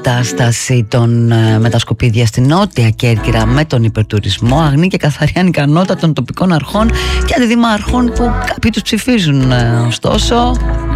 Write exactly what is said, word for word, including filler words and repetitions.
κατάσταση των ε, μετασκοπίδια στην Νότια Κέρκυρα με τον υπερτουρισμό, αγνή και καθαρή ανικανότητα των τοπικών αρχών και αντιδημάρχων που κάποιοι τους ψηφίζουν. Ε, ωστόσο